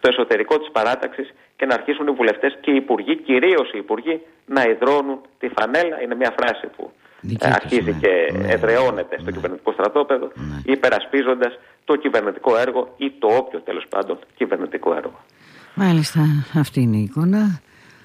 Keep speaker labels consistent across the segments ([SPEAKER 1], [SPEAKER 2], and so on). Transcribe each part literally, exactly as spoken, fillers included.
[SPEAKER 1] στο εσωτερικό της παράταξης και να αρχίσουν οι βουλευτές και οι υπουργοί, κυρίως οι υπουργοί, να ιδρώνουν τη φανέλα. Είναι μια φράση που ε, αρχίζει ναι, και ναι, εδραιώνεται ναι, στο ναι, κυβερνητικό στρατόπεδο, ναι, υπερασπίζοντας το κυβερνητικό έργο ή το όποιο τέλος πάντων κυβερνητικό έργο.
[SPEAKER 2] Μάλιστα, αυτή είναι η εικόνα.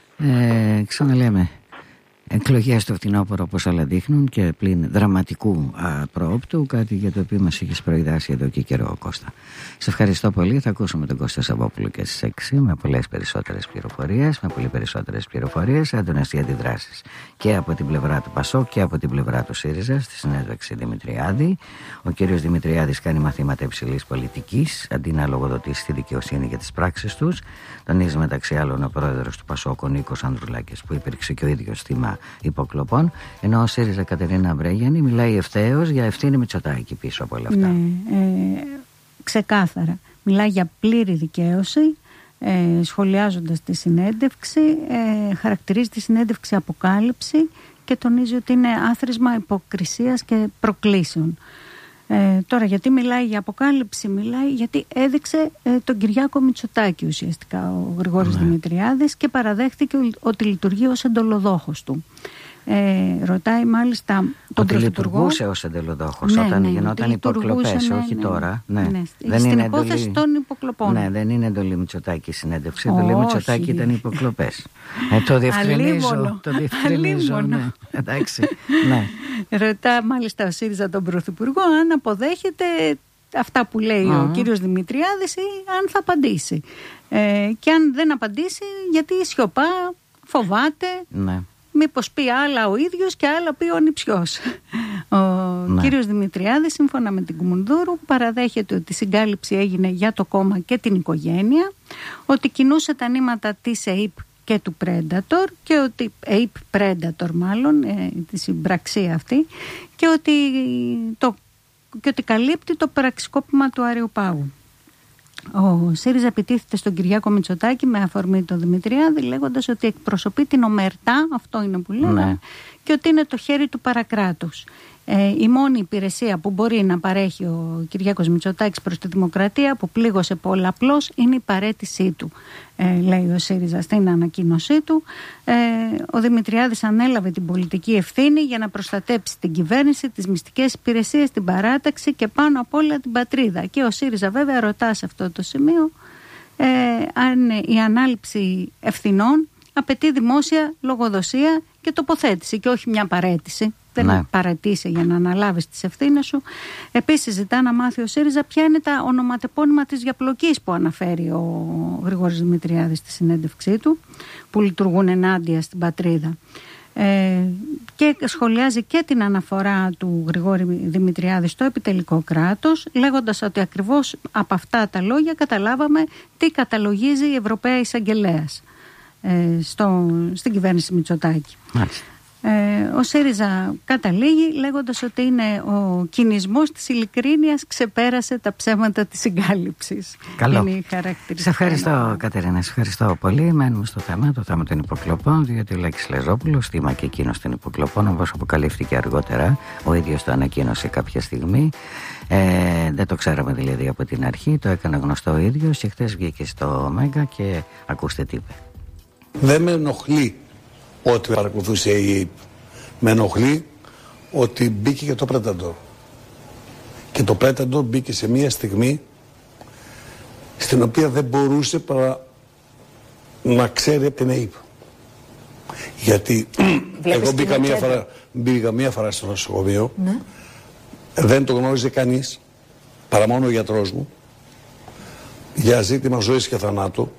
[SPEAKER 2] Ε, ξαναλέμε, εκλογές στο φθινόπωρο όπως όλα δείχνουν και πλην δραματικού α, προόπτου, κάτι για το οποίο μας έχεις προειδάσει εδώ και καιρό, Κώστα. Σε ευχαριστώ πολύ. Θα ακούσουμε τον Κώστα Σαββόπουλο και στις έξι με πολλές περισσότερες πληροφορίες, με πολύ περισσότερες πληροφορίες, έντονες οι αντιδράσεις και από την πλευρά του Πασόκ και από την πλευρά του ΣΥΡΙΖΑ στη συνέντευξη Δημητριάδη. Ο κύριος Δημητριάδης κάνει μαθήματα υψηλής πολιτικής αντί να λογοδοτήσει στη δικαιοσύνη για τις πράξεις τους. Τονίζει μεταξύ άλλων ο πρόεδρος του Πασόκ, ο Νίκος Ανδρουλάκης, που υπήρξε και ο ίδιος θύμα υποκλοπών, ενώ ο ΣΥΡΙΖΑ Κατερίνα Βρέγιανη μιλάει ευθέως για ευθύνη Μητσοτάκη πίσω από όλα αυτά.
[SPEAKER 3] Ναι, ε, ξεκάθαρα. Μιλάει για πλήρη δικαίωση, ε, σχολιάζοντας τη συνέντευξη, ε, χαρακτηρίζει τη συνέντευξη αποκάλυψη και τονίζει ότι είναι άθροισμα υποκρισίας και προκλήσεων. Ε, τώρα γιατί μιλάει για αποκάλυψη? Μιλάει γιατί έδειξε ε, τον Κυριάκο Μητσοτάκη ουσιαστικά ο Γρηγόρης ναι. Δημητριάδης και παραδέχτηκε ότι λειτουργεί ως εντολοδόχος του. Ε, ρωτάει μάλιστα τον
[SPEAKER 2] ότι λειτουργούσε ως εντολοδόχος ναι, όταν ναι, γινόταν υποκλοπές, ναι, όχι ναι, τώρα ναι. Ναι. Δεν
[SPEAKER 3] στην
[SPEAKER 2] είναι
[SPEAKER 3] υπόθεση
[SPEAKER 2] εντολή...
[SPEAKER 3] των υποκλοπών.
[SPEAKER 2] Ναι, δεν είναι εντολή Μητσοτάκη η συνέντευξη. Η εντολή Μητσοτάκη ήταν υποκλοπές. ε, το διευκρινίζω. Το διευκρινίζω. Ναι. Εντάξει. Ναι.
[SPEAKER 3] Ρωτά μάλιστα ο ΣΥΡΙΖΑ τον Πρωθυπουργό αν αποδέχεται αυτά που λέει uh-huh. ο κύριος Δημητριάδης ή αν θα απαντήσει. Ε, και αν δεν απαντήσει, γιατί σιωπά, φοβάται. Ναι. Μήπως πει άλλα ο ίδιος και άλλα πει ο νηψιός. Ο ναι. κύριος Δημητριάδης, σύμφωνα με την Κουμουνδούρου, παραδέχεται ότι η συγκάλυψη έγινε για το κόμμα και την οικογένεια, ότι κινούσε τα νήματα της ΕΙΠ και του Predator και ότι ΕΙΠ Predator μάλλον, ε, τη συμπραξία αυτή, και ότι, το, και ότι καλύπτει το πραξικόπημα του Αριοπάγου. Ο ΣΥΡΙΖΑ επιτίθεται στον Κυριάκο Μητσοτάκη με αφορμή τον Δημητριάδη, λέγοντας ότι εκπροσωπεί την ομερτά, αυτό είναι που λέγαμε, ναι. και ότι είναι το χέρι του παρακράτους. Ε, η μόνη υπηρεσία που μπορεί να παρέχει ο Κυριάκος Μητσοτάκης προς τη δημοκρατία, που πλήγωσε πολλαπλώς, είναι η παραίτησή του, ε, λέει ο ΣΥΡΙΖΑ στην ανακοίνωσή του. Ε, ο Δημητριάδης ανέλαβε την πολιτική ευθύνη για να προστατέψει την κυβέρνηση, τις μυστικές υπηρεσίες, την παράταξη και πάνω απ' όλα την πατρίδα. Και ο ΣΥΡΙΖΑ βέβαια ρωτά σε αυτό το σημείο ε, αν η ανάληψη ευθυνών απαιτεί δημόσια λογοδοσία και τοποθέτηση και όχι μια παραίτηση. Δεν ναι. παρατήσει για να αναλάβεις τις ευθύνες σου. Επίσης ζητά να μάθει ο ΣΥΡΙΖΑ ποια είναι τα ονοματεπώνυμα της διαπλοκής που αναφέρει ο Γρηγόρης Δημητριάδης στη συνέντευξή του, που λειτουργούν ενάντια στην πατρίδα. Ε, και σχολιάζει και την αναφορά του Γρηγόρη Δημητριάδη στο επιτελικό κράτος, λέγοντας ότι ακριβώς από αυτά τα λόγια καταλάβαμε τι καταλογίζει η Ευρωπαία Εισαγγελέας ε, στο, στην κυβέρνηση Μητσοτάκη. Μάλιστα. Ε, ο ΣΥΡΙΖΑ καταλήγει λέγοντας ότι είναι ο κινησμός της ειλικρίνειας ξεπέρασε τα ψέματα της συγκάλυψης.
[SPEAKER 2] Καλό.
[SPEAKER 3] Είναι η χαρακτηριστική.
[SPEAKER 2] Σε ευχαριστώ Κατερίνα, σε ευχαριστώ πολύ. Μένουμε στο θέμα, το θέμα των υποκλοπών, διότι ο Λάκης Λεζόπουλος, θύμα και εκείνος των υποκλοπών, όπως αποκαλύφθηκε αργότερα, ο ίδιος το ανακοίνωσε κάποια στιγμή. Ε, δεν το ξέραμε δηλαδή από την αρχή, το έκανε γνωστό ο ίδιος και χθες βγήκε στο Μέγκα και ακούστε τι είπε.
[SPEAKER 4] Δεν με ενοχλεί ότι παρακολουθούσε η ΕΙΠ. Με ενοχλεί ότι μπήκε και το Predator. Και το Predator μπήκε σε μια στιγμή στην οποία δεν μπορούσε παρά να ξέρει από την ΕΙΠ. Γιατί εγώ μπήκα μία, φορά, μπήκα μία φορά στο νοσοκομείο, ναι. δεν το γνώριζε κανείς, παρά μόνο ο γιατρός μου, για ζήτημα ζωής και θανάτου.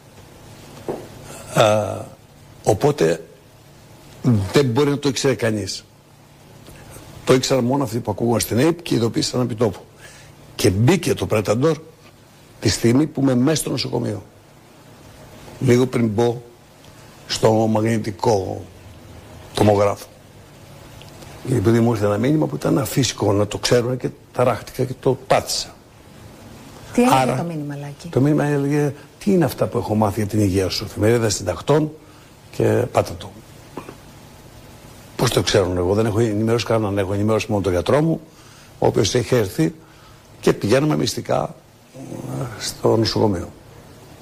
[SPEAKER 4] Α, οπότε δεν μπορεί να το ήξερε κανείς. Το ήξεραν μόνο αυτοί που ακούγαν στην ΕΙΠ και ειδοποίησαν επί τόπου. Και μπήκε το Predator τη στιγμή που είμαι μέσα στο νοσοκομείο. Λίγο πριν μπω στο μαγνητικό τομογράφο. Επειδή μου ήρθε ένα μήνυμα που ήταν αφύσικο να το ξέρουν και ταράχτηκα και το πάτησα.
[SPEAKER 5] Τι έλεγε Άρα, το μήνυμα, Λάκη?
[SPEAKER 4] Το μήνυμα έλεγε τι είναι αυτά που έχω μάθει για την υγεία σου. Εφημερίδα Συντακτών και πάτα το. Πώς το ξέρουν, εγώ δεν έχω ενημερώσει κανέναν, έχω ενημερώσει μόνο τον γιατρό μου, ο οποίος έχει έρθει και πηγαίνουμε μυστικά στο νοσοκομείο.